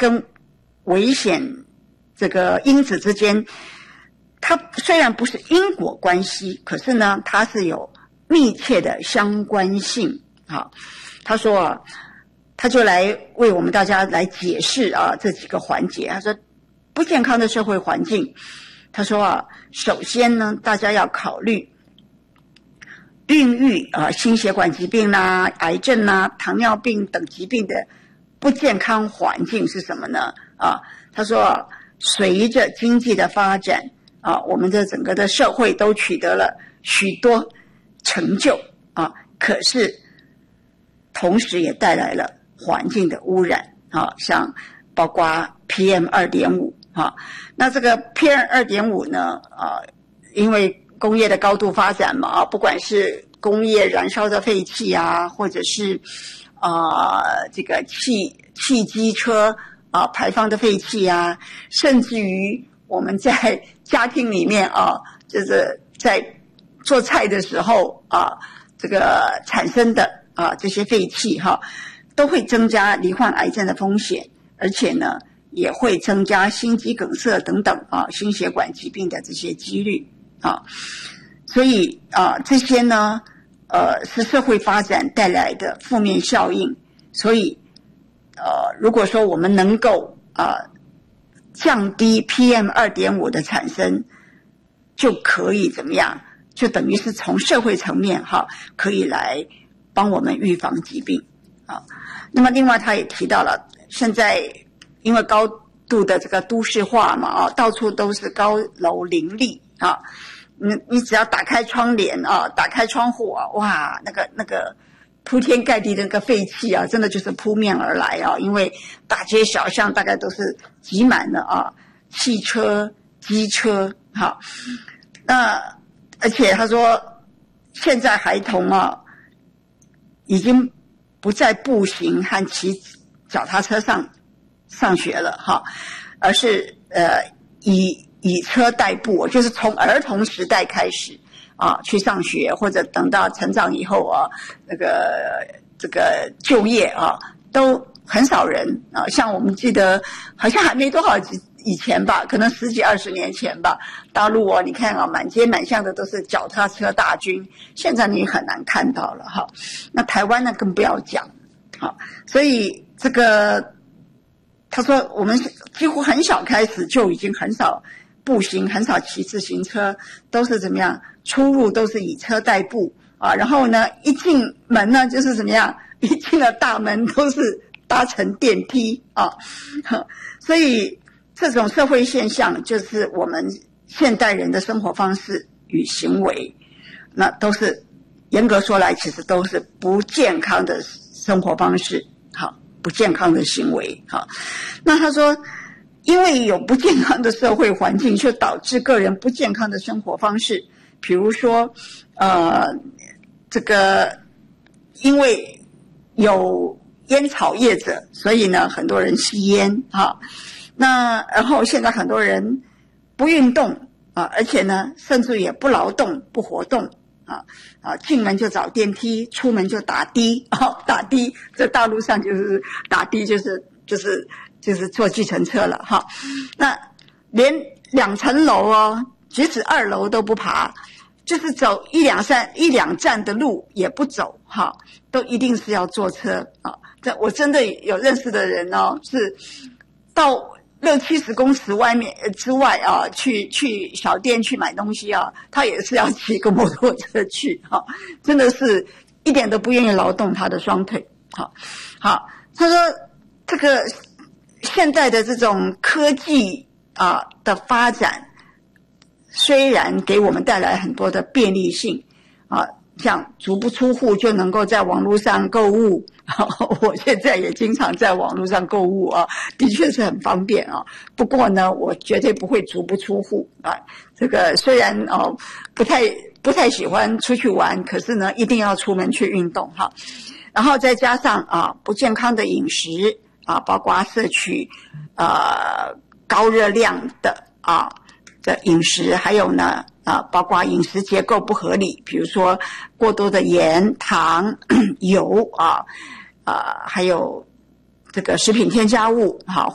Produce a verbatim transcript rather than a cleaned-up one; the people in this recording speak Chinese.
跟危险这个因子之间，它虽然不是因果关系，可是呢，它是有密切的相关性。好，他说啊，他就来为我们大家来解释啊这几个环节。他说，不健康的社会环境，他说啊，首先呢，大家要考虑孕育啊心血管疾病啦、癌症啦、糖尿病等疾病的不健康环境是什么呢？啊，他说啊，随着经济的发展啊，我们的整个的社会都取得了许多成就啊，可是同时也带来了环境的污染啊，像包括 P M 二点五 啊，那这个 P M 二点五 呢啊，因为工业的高度发展嘛啊，不管是工业燃烧的废气啊，或者是啊这个汽汽机车啊排放的废气啊，甚至于我们在家庭里面啊，就是在做菜的时候啊，这个产生的啊这些废气哈，都会增加罹患癌症的风险，而且呢也会增加心肌梗塞等等啊心血管疾病的这些几率啊。所以啊这些呢呃是社会发展带来的负面效应。所以呃如果说我们能够啊降低 P M 二点五 的产生，就可以怎么样？就等于是从社会层面哈，可以来帮我们预防疾病啊。那么另外他也提到了，现在因为高度的这个都市化嘛啊，到处都是高楼林立啊，你你只要打开窗帘啊，打开窗户啊，哇，那个那个铺天盖地的那个废气啊，真的就是扑面而来啊，因为大街小巷大概都是挤满了啊汽车、机车哈。那而且他说，现在孩童啊，已经不再步行和骑脚踏车上上学了哈，而是呃以以车代步，就是从儿童时代开始啊去上学，或者等到成长以后啊，那个这个就业啊，都很少人啊。像我们记得，好像还没多少以前吧，可能十几二十年前吧，大陆哦，你看啊，满街满巷的都是脚踏车大军，现在你很难看到了哈。那台湾呢，更不要讲，好，所以这个他说我们几乎很小开始就已经很少步行，很少骑自行车，都是怎么样，出入都是以车代步啊。然后呢，一进门呢就是怎么样，一进了大门都是搭乘电梯啊，所以。这种社会现象就是我们现代人的生活方式与行为，那都是严格说来，其实都是不健康的生活方式，好，不健康的行为，好。那他说，因为有不健康的社会环境，就导致个人不健康的生活方式，比如说，呃，这个因为有烟草业者，所以呢，很多人吸烟啊。那然后现在很多人不运动啊，而且呢，甚至也不劳动、不活动啊啊，进门就找电梯，出门就打的啊，打的，在大陆上就是打的，就是就是就是坐计程车了哈。那连两层楼哦，即使二楼都不爬，就是走一两站一两站的路也不走哈，都一定是要坐车啊。这我真的有认识的人哦，是到六七十公尺外面之外啊，去去小店去买东西啊，他也是要骑个摩托车去啊，真的是一点都不愿意劳动他的双腿。好，好，他说这个现在的这种科技啊的发展，虽然给我们带来很多的便利性啊，像足不出户就能够在网络上购物。我现在也经常在网络上购物啊，的确是很方便啊。不过呢，我绝对不会足不出户啊。这个虽然哦不太不太喜欢出去玩，可是呢，一定要出门去运动哈。然后再加上啊不健康的饮食啊，包括摄取呃高热量的啊的饮食，还有呢。啊，包括饮食结构不合理，比如说过多的盐、糖、油啊，啊，还有这个食品添加物，好。